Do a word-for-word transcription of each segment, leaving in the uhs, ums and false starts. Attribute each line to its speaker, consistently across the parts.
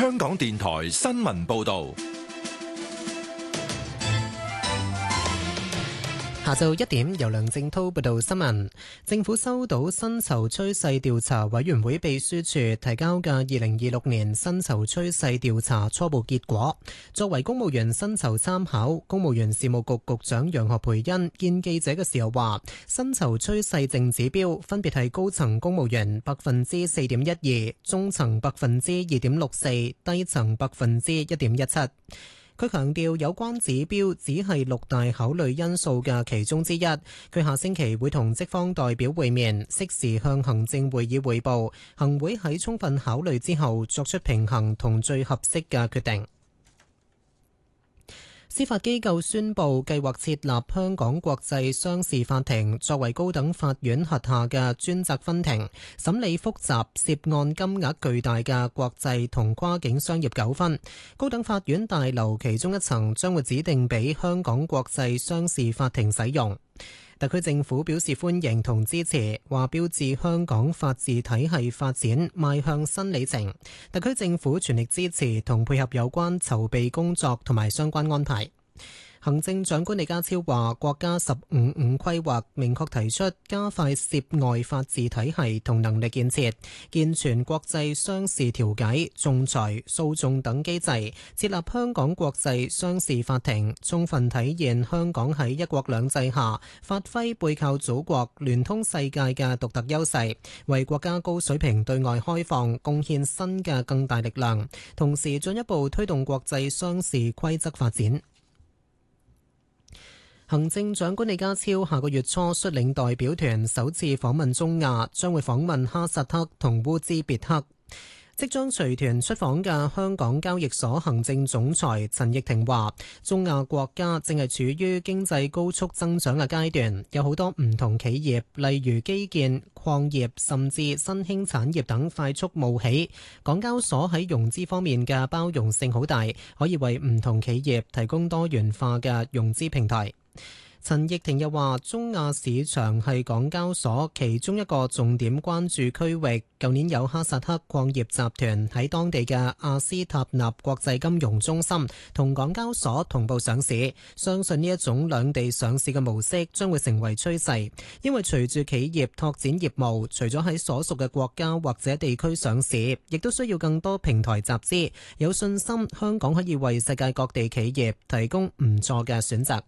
Speaker 1: 香港電台新聞報道。
Speaker 2: 下晝一點，由梁正滔報道新聞。政府收到薪酬趨勢調查委員會秘書處提交嘅二零二六年薪酬趨勢調查初步結果。作為公務員薪酬參考，公務員事務局局長楊何培恩見記者嘅時候話，薪酬趨勢淨指標分別係高層公務員百分之四點一二，中層百分之二點六四，低層百分之一點一七。佢強調有關指標只係六大考慮因素嘅其中之一。佢下星期會同職方代表會面，適時向行政會議匯報，行會喺充分考慮之後作出平衡同最合適嘅決定。司法機構宣布計劃設立香港國際商事法庭，作為高等法院轄下嘅專責分庭，審理複雜涉案金額巨大嘅國際同跨境商業糾紛。高等法院大樓其中一層將會指定俾香港國際商事法庭使用。特區政府表示歡迎同支持，話標誌香港法治體系發展邁向新里程。特區政府全力支持同配合有關籌備工作同埋相關安排。行政長官李家超話，國家十五五規劃明確提出加快涉外法治體系同能力建設，健全國際商事調解、仲裁、訴訟等機制，設立香港國際商事法庭，充分體現香港喺一國兩制下發揮背靠祖國、聯通世界嘅獨特優勢，為國家高水平對外開放貢獻新嘅更大力量，同時進一步推動國際商事規則發展。行政長官李家超下個月初率領代表團首次訪問中亞，將會訪問哈薩克同烏茲別克。即將隨團出訪嘅香港交易所行政總裁陳翊庭話，中亞國家正係處於經濟高速增長嘅階段，有好多唔同企業，例如基建、礦業甚至新興產業等快速冒起。港交所喺融資方面嘅包容性好大，可以為唔同企業提供多元化嘅融資平台。陳翊庭又話，中亞市場係港交所其中一個重點關注區域。舊年有哈薩克礦業集團喺當地嘅阿斯塔納國際金融中心同港交所同步上市，相信呢一種兩地上市嘅模式將會成為趨勢，因為隨住企業拓展業務，除咗喺所屬嘅國家或者地區上市，亦都需要更多平台集資。有信心香港可以為世界各地企業提供唔錯嘅選擇。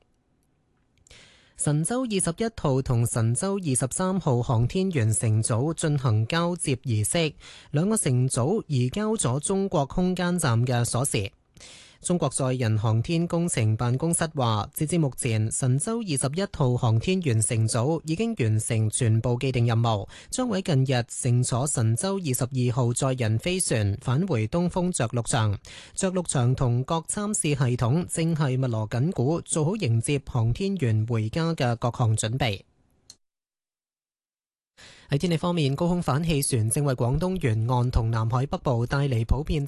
Speaker 2: 神舟二十一號同神舟二十三號航天員乘組進行交接儀式，兩個乘組移交咗中國空間站嘅鎖匙。中國載人航天工程辦公室話，截至目前，神舟二十一號航天員乘組已經完成全部既定任務，將會近日乘坐神舟二十二號載人飛船返回東風着陸場。着陸場同各參試系統正係密鑼緊鼓，做好迎接航天員回家嘅各項準備。喺天氣方面，高空反氣旋正為廣東沿岸同南海北部帶嚟普遍